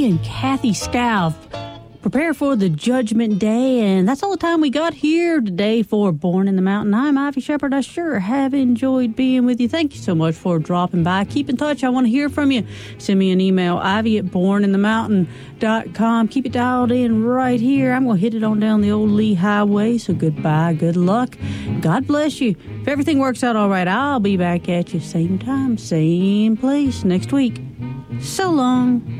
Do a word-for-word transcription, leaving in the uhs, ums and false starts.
and Kathy Scalf prepare for the Judgment Day. And that's all the time we got here today for Born in the Mountain. I'm Ivy Shepherd. I sure have enjoyed being with you. Thank you so much for dropping by. Keep in touch. I want to hear from you. Send me an email, ivy at born in the mountain dot com. Keep it dialed in right here. I'm going to hit it on down the old Lee Highway. So goodbye. Good luck. God bless you. If everything works out all right, I'll be back at you same time, same place next week. So long.